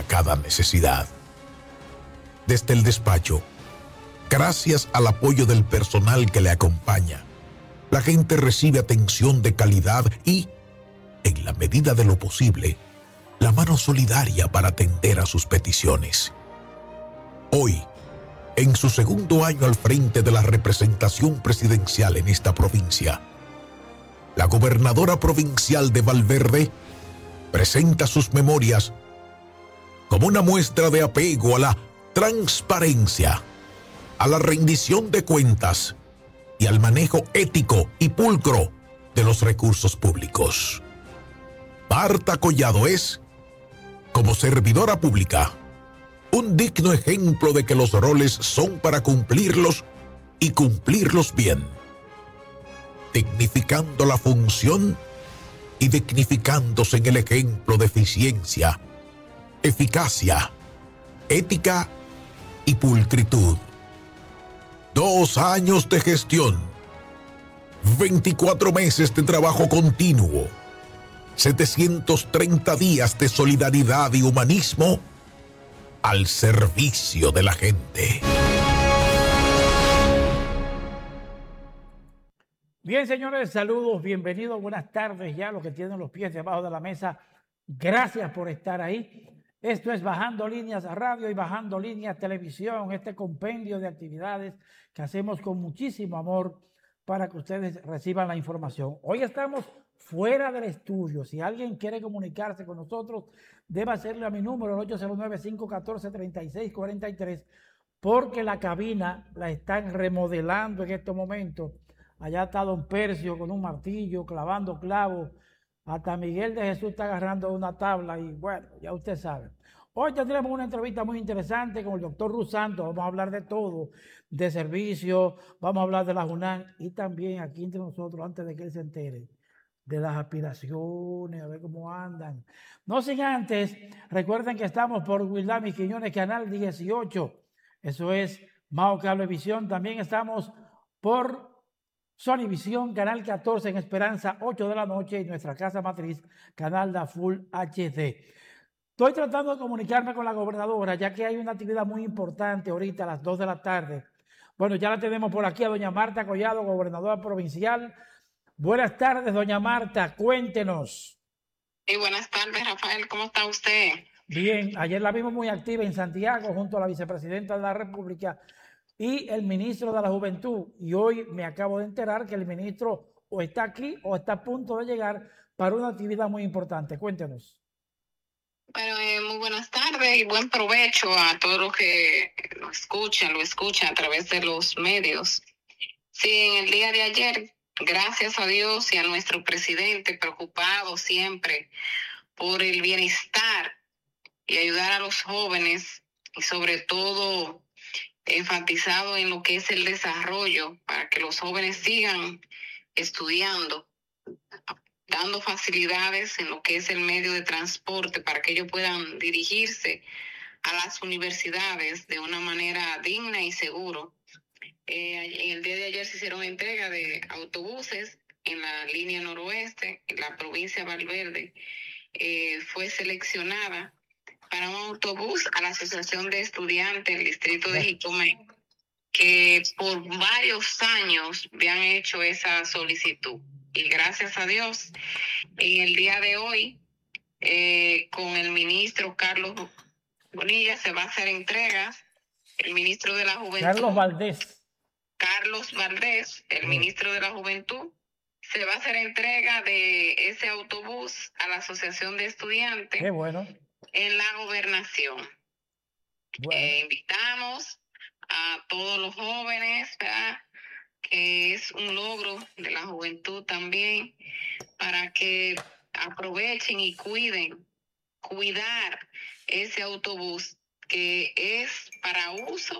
cada necesidad. Desde el despacho, gracias al apoyo del personal que le acompaña, la gente recibe atención de calidad y, en la medida de lo posible, la mano solidaria para atender a sus peticiones. Hoy, en su segundo año al frente de la representación presidencial en esta provincia, la gobernadora provincial de Valverde presenta sus memorias como una muestra de apego a la transparencia, a la rendición de cuentas y al manejo ético y pulcro de los recursos públicos. Marta Collado es, como servidora pública, un digno ejemplo de que los roles son para cumplirlos y cumplirlos bien, dignificando la función y dignificándose en el ejemplo de eficiencia, eficacia, ética y pulcritud. 2 años de gestión, 24 meses de trabajo continuo, 730 días de solidaridad y humanismo al servicio de la gente. Bien, señores, saludos, bienvenidos, buenas tardes ya, los que tienen los pies debajo de la mesa. Gracias por estar ahí. Esto es Bajando Líneas Radio y Bajando Líneas Televisión, este compendio de actividades que hacemos con muchísimo amor para que ustedes reciban la información. Hoy estamos fuera del estudio. Si alguien quiere comunicarse con nosotros, debe hacerle a mi número, el 809-514-3643, porque la cabina la están remodelando en estos momentos. Allá está Don Percio con un martillo, clavando clavos. Hasta Miguel de Jesús está agarrando una tabla y bueno, ya usted sabe. Hoy tendremos una entrevista muy interesante con el doctor Ruth Santos. Vamos a hablar de todo, de servicio, vamos a hablar de la UNAM y también aquí entre nosotros, antes de que él se entere, de las aspiraciones, a ver cómo andan. No sin antes, recuerden que estamos por Wildami Quiñones, canal 18. Eso es Mao Cablevisión. También estamos por Sony Visión, canal 14 en Esperanza, 8 de la noche, y nuestra casa matriz, canal da Full HD. Estoy tratando de comunicarme con la gobernadora, ya que hay una actividad muy importante ahorita a las 2 de la tarde. Bueno, ya la tenemos por aquí a doña Marta Collado, gobernadora provincial. Buenas tardes, doña Marta, cuéntenos. Sí, buenas tardes, Rafael, ¿cómo está usted? Bien, ayer la vimos muy activa en Santiago junto a la vicepresidenta de la República y el ministro de la Juventud. Y hoy me acabo de enterar que el ministro o está aquí o está a punto de llegar para una actividad muy importante. Cuéntenos. Bueno, muy buenas tardes y buen provecho a todos los que lo escuchan a través de los medios. Sí, en el día de ayer, gracias a Dios y a nuestro presidente, preocupado siempre por el bienestar y ayudar a los jóvenes y sobre todo enfatizado en lo que es el desarrollo para que los jóvenes sigan estudiando, dando facilidades en lo que es el medio de transporte para que ellos puedan dirigirse a las universidades de una manera digna y seguro. En el día de ayer se hicieron entrega de autobuses en la línea noroeste, en la provincia de Valverde. Fue seleccionada para un autobús a la Asociación de Estudiantes del Distrito de Jicomé, que por varios años habían hecho esa solicitud. Y gracias a Dios, en el día de hoy, con el ministro Carlos Bonilla se va a hacer entrega, el ministro de la Juventud. Carlos Valdés, el ministro de la Juventud, se va a hacer entrega de ese autobús a la Asociación de Estudiantes. Qué bueno. En la gobernación. Bueno. Invitamos a todos los jóvenes, ¿verdad?, que es un logro de la juventud también, para que aprovechen y cuidar ese autobús que es para uso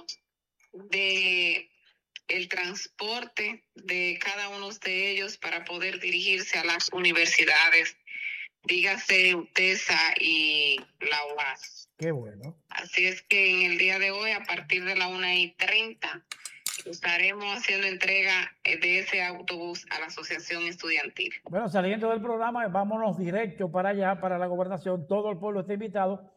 de el transporte de cada uno de ellos para poder dirigirse a las universidades, dígase UTESA y la UAS. Qué bueno. Así es que en el día de hoy, a partir de la 1:30, estaremos haciendo entrega de ese autobús a la Asociación Estudiantil. Bueno, saliendo del programa, vámonos directo para allá, para la gobernación. Todo el pueblo está invitado